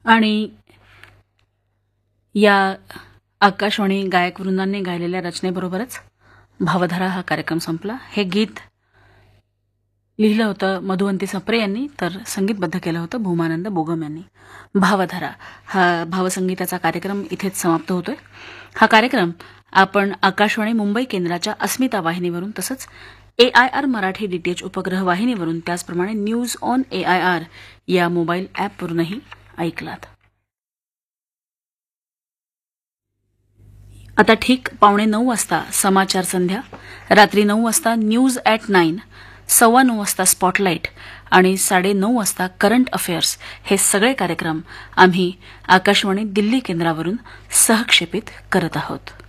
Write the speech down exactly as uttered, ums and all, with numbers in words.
आणि या आकाशवाणी गायक वृंदांनी गायलेल्या रचनेबरोबरच भावधारा हा कार्यक्रम संपला. हे गीत लिहिलं होतं मधुवंती सप्रे यांनी, तर संगीतबद्ध केलं होतं भूमानंद बोगम यांनी. भावधारा हा भावसंगीताचा कार्यक्रम इथेच समाप्त होतोय. हा कार्यक्रम आपण आकाशवाणी मुंबई केंद्राच्या अस्मिता वाहिनीवरून, तसंच ए आय आर मराठी डीटीएच उपग्रह वाहिनीवरून, त्याचप्रमाणे news on A I R या मोबाईल ॲपवरूनही ऐकलात. आता ठीक पावणे नऊ वाजता समाचार संध्या, रात्री नऊ वाजता न्यूज ॲट नाईन, सव्वा नऊ वाजता स्पॉटलाईट आणि साडे नऊ वाजता करंट अफेअर्स हे सगळे कार्यक्रम आम्ही आकाशवाणी दिल्ली केंद्रावरून सहक्षेपित करत आहोत.